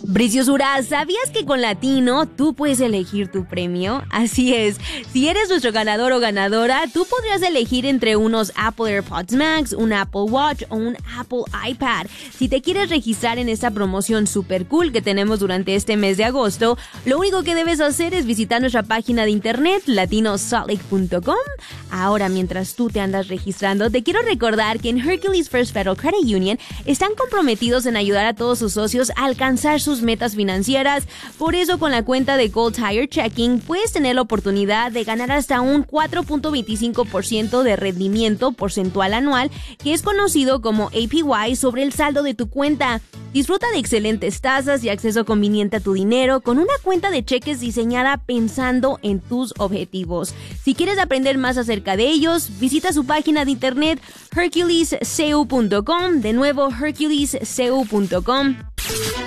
Preciosura, ¿sabías que con Latino tú puedes elegir tu premio? Así es, si eres nuestro ganador o ganadora, tú podrías elegir entre unos Apple AirPods Max, un Apple Watch o un Apple iPad. Si te quieres registrar en esta promoción super cool que tenemos durante este mes de agosto, lo único que debes hacer es visitar nuestra página de internet latinosaltlake.com. Ahora, mientras tú te andas registrando, te quiero recordar que en Hercules First Federal Credit Union están comprometidos en ayudar a todos sus socios a alcanzar sus metas financieras. Por eso, con la cuenta de Gold Tire Checking puedes tener la oportunidad de ganar hasta un 4.25% de rendimiento porcentual anual, que es conocido como APY, sobre el saldo de tu cuenta. Disfruta de excelentes tasas y acceso conveniente a tu dinero con una cuenta de cheques diseñada pensando en tus objetivos. Si quieres aprender más acerca de ellos, visita su página de internet herculescu.com. De nuevo, herculescu.com.